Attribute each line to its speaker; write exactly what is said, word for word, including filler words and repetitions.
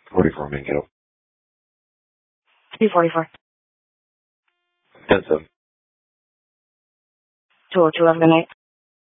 Speaker 1: forty-four Mankato.
Speaker 2: two forty-four.
Speaker 1: ten seven.
Speaker 2: two oh two, have a good night.